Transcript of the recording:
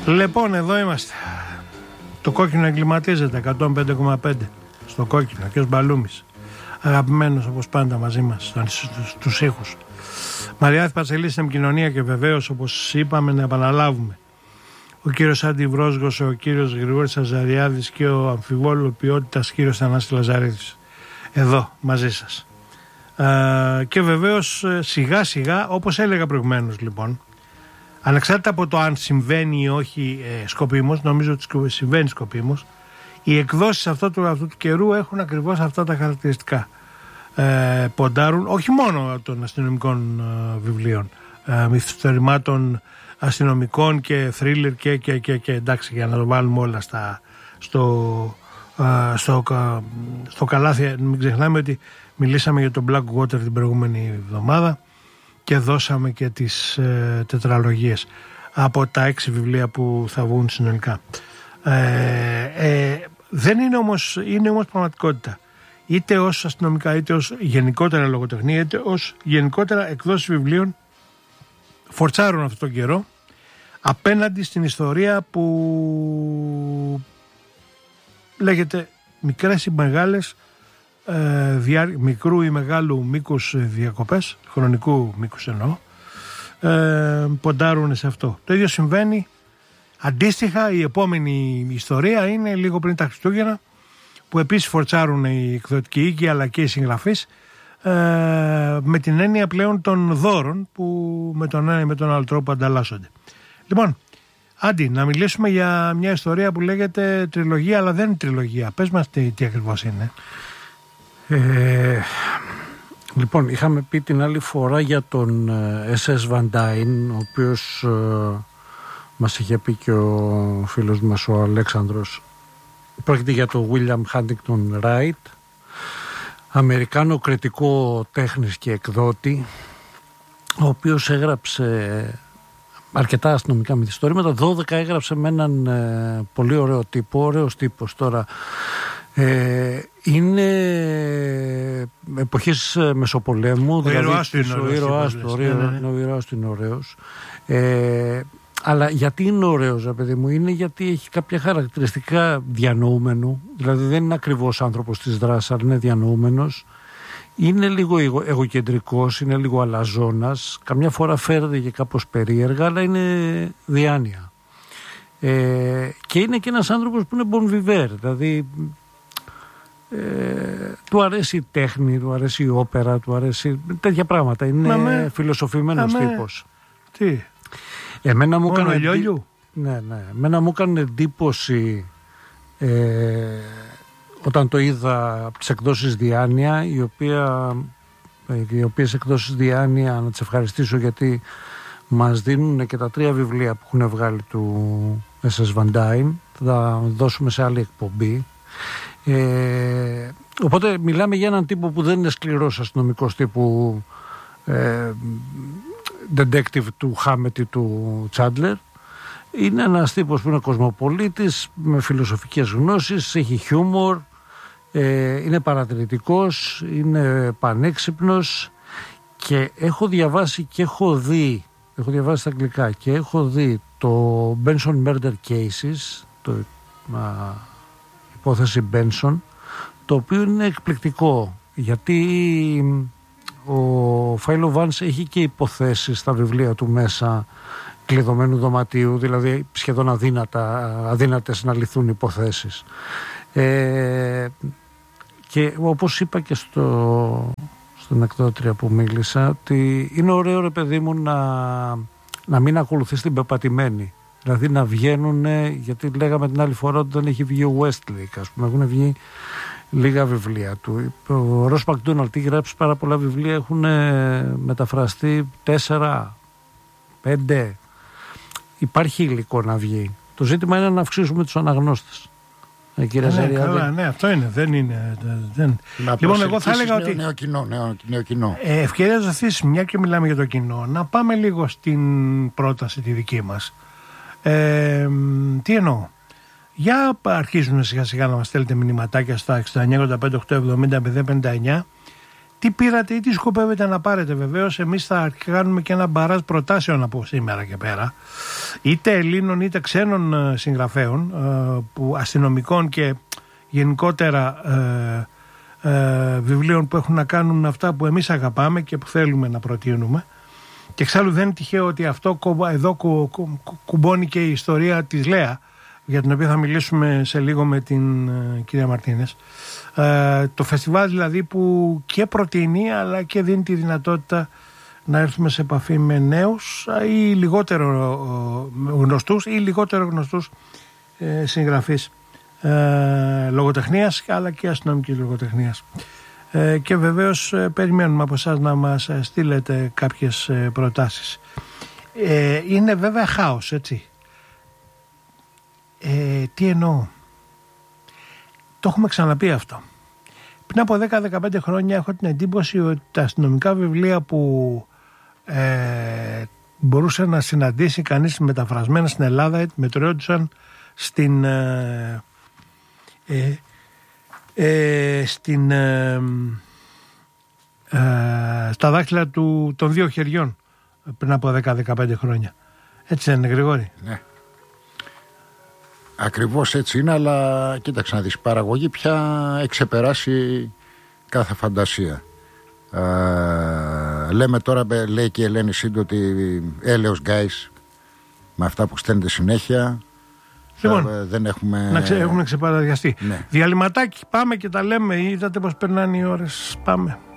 Λοιπόν, εδώ είμαστε. Το κόκκινο εγκληματίζεται 105,5 στο κόκκινο και ο Μπαλούμης, αγαπημένος όπως πάντα μαζί μας στους ήχους. Μαριάθη Πασελή στην επικοινωνία και βεβαίως, όπως είπαμε, να επαναλάβουμε, ο κύριος Άντι Βρόσγος, ο κύριος Γρηγόρης Αζαριάδης και ο αμφιβόλου ποιότητας κύριος Θανάσης Λαζαρίδης εδώ μαζί σας. Και βεβαίως σιγά σιγά, όπως έλεγα προηγουμένως, λοιπόν, ανεξάρτητα από το αν συμβαίνει ή όχι σκοπίμως, νομίζω ότι συμβαίνει σκοπίμως, οι εκδόσεις αυτού του καιρού έχουν ακριβώς αυτά τα χαρακτηριστικά. Ποντάρουν όχι μόνο των αστυνομικών βιβλίων, μυθιστορημάτων αστυνομικών και θρίλερ και εντάξει, για να το βάλουμε όλα στο καλάθι. Μην ξεχνάμε ότι μιλήσαμε για το Blackwater την προηγούμενη εβδομάδα και δώσαμε και τις τετραλογίες από τα 6 βιβλία που θα βγουν συνολικά. Δεν είναι όμως, είναι όμως πραγματικότητα. Είτε ως αστυνομικά, είτε ως γενικότερα λογοτεχνία, είτε ως γενικότερα εκδόσεις βιβλίων φορτσάρουν αυτόν τον καιρό απέναντι στην ιστορία που λέγεται μικρές ή μεγάλες, μικρού ή μεγάλου μήκους διακοπές, χρονικού μήκους εννοώ, ποντάρουν σε αυτό. Το ίδιο συμβαίνει αντίστοιχα. Η επόμενη ιστορία είναι λίγο πριν τα Χριστούγεννα, που επίσης φορτσάρουν οι εκδοτικοί οίκοι αλλά και οι συγγραφείς, με την έννοια πλέον των δώρων που με τον ένα ή με τον άλλο τρόπο ανταλλάσσονται. Λοιπόν, Άντι, να μιλήσουμε για μια ιστορία που λέγεται τριλογία, αλλά δεν είναι τριλογία. Πες μας τι ακριβώς είναι. Λοιπόν, είχαμε πει την άλλη φορά για τον SS Van Dyne, ο οποίος μας είχε πει και ο φίλος μας ο Αλέξανδρος. Πρόκειται για τον William Huntington Wright, Αμερικάνο κριτικό τέχνης και εκδότη, ο οποίος έγραψε αρκετά αστυνομικά μυθιστορήματα. 12 έγραψε με έναν πολύ ωραίο τύπο, ωραίος τύπος τώρα. Είναι εποχής Μεσοπολέμου. Ο ήρωάς του είναι ωραίος. Αλλά γιατί είναι ωραίος, παιδί μου? Είναι γιατί έχει κάποια χαρακτηριστικά διανοούμενου. Δηλαδή δεν είναι ακριβώς άνθρωπος της δράσης, αλλά είναι διανοούμενος. Είναι λίγο εγωκεντρικός, είναι λίγο αλαζόνας. Καμιά φορά φέρεται και κάπως περίεργα, αλλά είναι διάνοια. Και είναι και ένας άνθρωπος που είναι bon vivant. Δηλαδή του αρέσει η τέχνη, του αρέσει η όπερα, του αρέσει τέτοια πράγματα. Είναι φιλοσοφημένος τύπος. Τι? Εμένα μου έκανε εντύπωση όταν το είδα από τις εκδόσεις Διάνοια, οι οποίες εκδόσεις Διάνοια, να τις ευχαριστήσω γιατί μας δίνουν και τα 3 βιβλία που έχουν βγάλει του SS Van Dyne. Θα τα δώσουμε σε άλλη εκπομπή. Οπότε μιλάμε για έναν τύπο που δεν είναι σκληρός αστυνομικός τύπου detective του Χάμετη του Τσάντλερ. Είναι ένας τύπος που είναι κοσμοπολίτης με φιλοσοφικές γνώσεις, έχει χιούμορ, είναι παρατηρητικός, είναι πανέξυπνος και έχω διαβάσει στα αγγλικά και έχω δει το Benson Murder Cases, το υπόθεση Benson, το οποίο είναι εκπληκτικό γιατί ο Φάιλο Βάνς έχει και υποθέσεις στα βιβλία του μέσα κλειδωμένου δωματίου, δηλαδή σχεδόν αδύνατες να λυθούν υποθέσεις. Και όπως είπα και στην εκδότρια που μίλησα, ότι είναι ωραίο, ρε παιδί μου, να μην ακολουθείς την πεπατημένη. Δηλαδή να βγαίνουν, γιατί λέγαμε την άλλη φορά ότι δεν έχει βγει ο Westlake, ας πούμε, έχουν βγει λίγα βιβλία του. Ο Ρος Μακδόναλντ έχει γράψει πάρα πολλά βιβλία, έχουν μεταφραστεί 4, 5. Υπάρχει υλικό να βγει. Το ζήτημα είναι να αυξήσουμε τους αναγνώστες. Κύριε Ζαριάδη. Καλά, ναι, αυτό είναι. Δεν είναι. Λοιπόν, εγώ θα έλεγα ότι. Νέο κοινό. Ευκαιρία να δοθείς, μια και μιλάμε για το κοινό, να πάμε λίγο στην πρόταση τη δική μας. Τι εννοώ? Για αρχίζουν σιγά σιγά να μας στέλνετε μηνυματάκια στα 6985-870-059 τι πήρατε ή τι σκοπεύετε να πάρετε. Βεβαίως εμείς θα κάνουμε και ένα μπαράζ προτάσεων από σήμερα και πέρα, είτε Ελλήνων είτε ξένων συγγραφέων, αστυνομικών και γενικότερα βιβλίων που έχουν να κάνουν με αυτά που εμείς αγαπάμε και που θέλουμε να προτείνουμε. Και εξάλλου δεν είναι τυχαίο ότι αυτό εδώ κουμπώνει και η ιστορία της Λέα, για την οποία θα μιλήσουμε σε λίγο με την κυρία Μαρτίνες. Το φεστιβάλ δηλαδή που και προτείνει αλλά και δίνει τη δυνατότητα να έρθουμε σε επαφή με νέους ή λιγότερο γνωστούς ή λιγότερο γνωστούς συγγραφείς λογοτεχνίας αλλά και αστυνομικής λογοτεχνίας. Και βεβαίως περιμένουμε από εσάς να μας στείλετε κάποιες προτάσεις. Είναι βέβαια χάος, έτσι. Τι εννοώ? Το έχουμε ξαναπεί αυτό. Πριν από 10-15 χρόνια έχω την εντύπωση ότι τα αστυνομικά βιβλία που μπορούσε να συναντήσει κανείς μεταφρασμένα στην Ελλάδα μετριόντουσαν στα δάχτυλα των δύο χεριών πριν από 10-15 χρόνια. Έτσι δεν είναι, Γρηγόρη? Ναι. Ακριβώς έτσι είναι, αλλά κοίταξε να δεις, η παραγωγή πια έχει ξεπεράσει κάθε φαντασία. Λέμε τώρα, λέει και η Ελένη Σίντο, ότι έλεος γκάις με αυτά που στέλνετε συνέχεια. Λοιπόν, δεν έχουμε... Έχουμε ξεπαραδιαστεί. Ναι. Διαλυματάκι, πάμε και τα λέμε. Είδατε πως περνάνε οι ώρες. Πάμε.